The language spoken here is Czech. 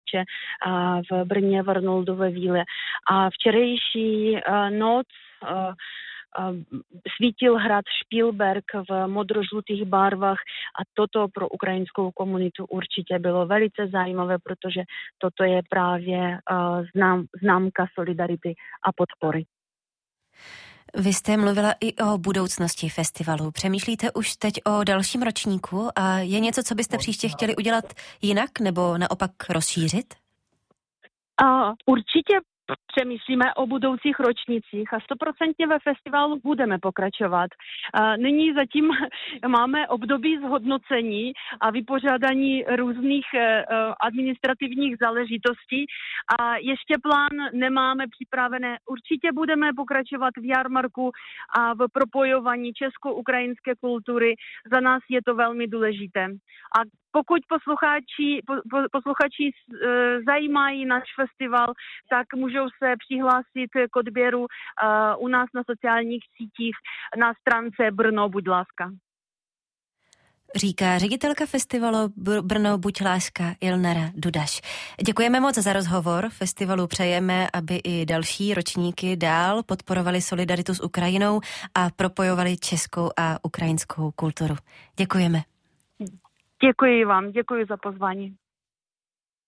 Karlovače, v Brně, v Arnoldové víle. A včerejší noc svítil hrad Špilberk v modrožlutých barvách a toto pro ukrajinskou komunitu určitě bylo velice zajímavé, protože toto je právě známka solidarity a podpory. Vy jste mluvila i o budoucnosti festivalu. Přemýšlíte už teď o dalším ročníku a je něco, co byste příště chtěli udělat jinak nebo naopak rozšířit? Určitě přemýšlíme o budoucích ročnicích a 100% ve festivalu budeme pokračovat. Nyní zatím máme období zhodnocení a vypořádání různých administrativních záležitostí a ještě plán nemáme připravené. Určitě budeme pokračovat v jarmarku a v propojování česko-ukrajinské kultury. Za nás je to velmi důležité. A pokud posluchači zajímají náš festival, tak můžou se přihlásit k odběru u nás na sociálních sítích na stránce Brno buď láska. Říká ředitelka festivalu Brno buď láska Ilnara Dudaš. Děkujeme moc za rozhovor. Festivalu přejeme, aby i další ročníky dál podporovali solidaritu s Ukrajinou a propojovali českou a ukrajinskou kulturu. Děkujeme. Děkuji vám, děkuji za pozvání.